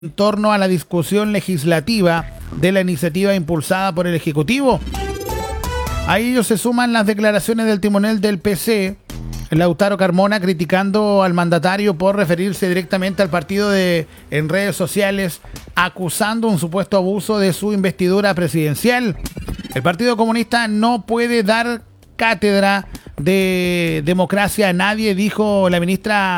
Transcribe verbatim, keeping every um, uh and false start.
en torno a la discusión legislativa de la iniciativa impulsada por el Ejecutivo. A ello se suman las declaraciones del timonel del P C, Lautaro Carmona, criticando al mandatario por referirse directamente al partido de, en redes sociales, acusando un supuesto abuso de su investidura presidencial. El Partido Comunista no puede dar cátedra de democracia a nadie, dijo la ministra